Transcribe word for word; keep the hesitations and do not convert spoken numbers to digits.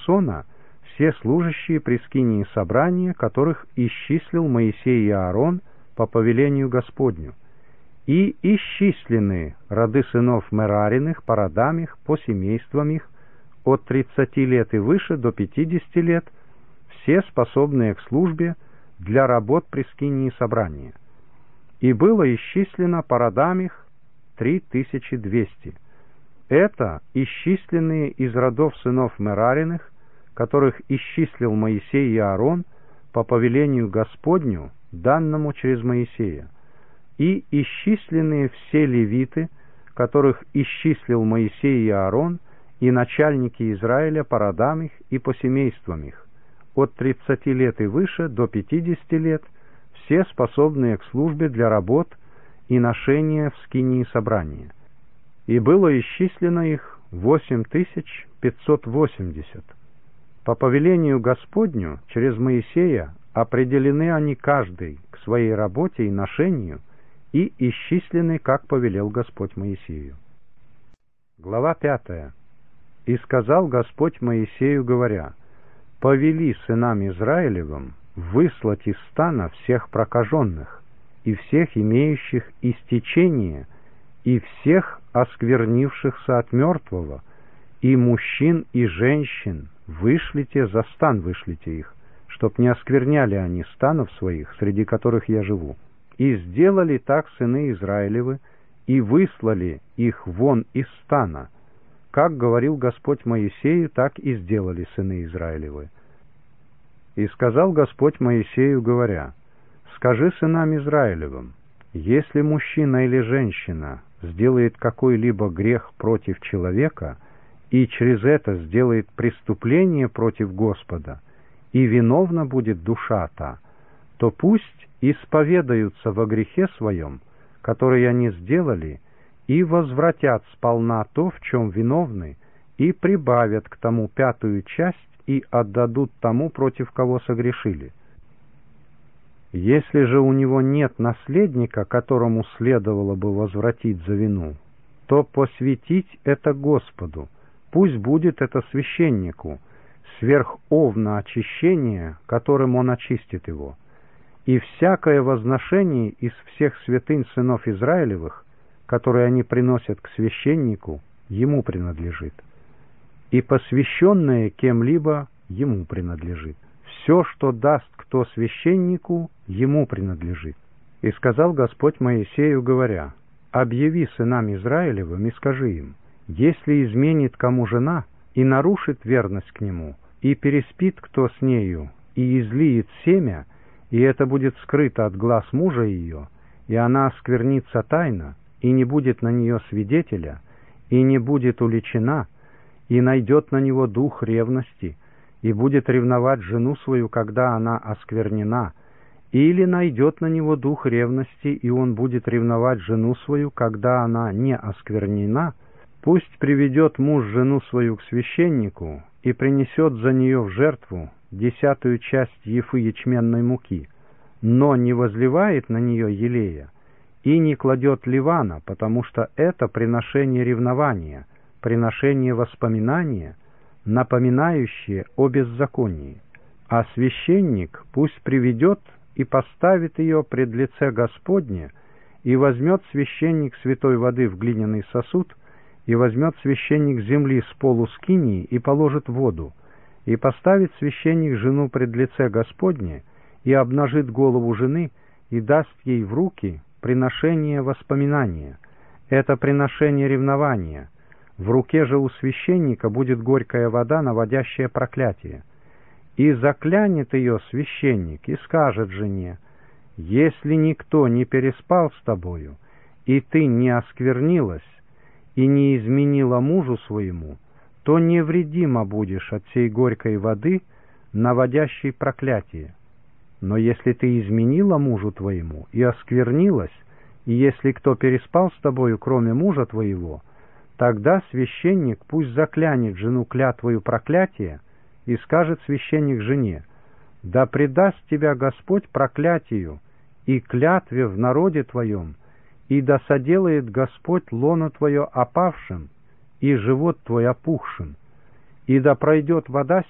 Сона все служащие при скинии собрания, которых исчислил Моисей и Аарон по повелению Господню, и исчислены роды сынов Мерариных по родам их, по семействам их, от тридцати лет и выше до пятидесяти лет, все способные к службе для работ при скинии собрания. И было исчислено по родам их три тысячи двести. Это исчисленные из родов сынов Мерариных, которых исчислил Моисей и Аарон по повелению Господню, данному через Моисея, и исчисленные все левиты, которых исчислил Моисей и Аарон, и начальники Израиля по родам их и по семействам их, от тридцати лет и выше до пятидесяти лет, все способные к службе для работ и ношения в скинии собрания. И было исчислено их восемь тысяч пятьсот восемьдесят. По повелению Господню через Моисея определены они каждый к своей работе и ношению, и исчислены, как повелел Господь Моисею. Глава пятая. «И сказал Господь Моисею, говоря: повели сынам Израилевым выслать из стана всех прокаженных, и всех имеющих истечение, и всех осквернившихся от мертвого, и мужчин, и женщин, вышлите за стан, вышлите их, чтоб не оскверняли они станов своих, среди которых я живу. И сделали так сыны Израилевы, и выслали их вон из стана. Как говорил Господь Моисею, так и сделали сыны Израилевы. И сказал Господь Моисею, говоря: скажи сынам Израилевым: если мужчина или женщина сделает какой-либо грех против человека, и через это сделает преступление против Господа, и виновна будет душа та, то пусть исповедаются во грехе своем, который они сделали, и возвратят сполна то, в чем виновны, и прибавят к тому пятую часть, и отдадут тому, против кого согрешили. Если же у него нет наследника, которому следовало бы возвратить за вину, то посвятить это Господу, пусть будет это священнику, сверх овна очищения, которым он очистит его. И всякое возношение из всех святынь сынов Израилевых, которые они приносят к священнику, ему принадлежит. И посвященное кем-либо ему принадлежит. Все, что даст кто священнику, ему принадлежит. И сказал Господь Моисею, говоря: объяви сынам Израилевым и скажи им: если изменит кому жена и нарушит верность к нему, и переспит кто с нею, и излиет семя, и это будет скрыто от глаз мужа ее, и она осквернится тайно, и не будет на нее свидетеля, и не будет уличена, и найдет на него дух ревности, и будет ревновать жену свою, когда она осквернена, или найдет на него дух ревности, и он будет ревновать жену свою, когда она не осквернена, пусть приведет муж жену свою к священнику и принесет за нее в жертву десятую часть ефы ячменной муки, но не возливает на нее елея и не кладет ливана, потому что это приношение ревнования, приношение воспоминания, напоминающее о беззаконии. А священник пусть приведет и поставит ее пред лице Господне, и возьмет священник святой воды в глиняный сосуд, и возьмет священник земли с полу скинии и положит воду, и поставит священник жену пред лице Господне, и обнажит голову жены, и даст ей в руки приношение воспоминания. Это приношение ревнования. В руке же у священника будет горькая вода, наводящая проклятие. И заклянет ее священник, и скажет жене: если никто не переспал с тобою, и ты не осквернилась, и не изменила мужу своему, то невредима будешь от сей горькой воды, наводящей проклятие. Но если ты изменила мужу твоему и осквернилась, и если кто переспал с тобою, кроме мужа твоего, тогда священник пусть заклянет жену клятвою проклятия, и скажет священник жене: да предаст тебя Господь проклятию и клятве в народе твоем, и да соделает Господь лоно твое опавшим, и живот твой опухшим, и да пройдет вода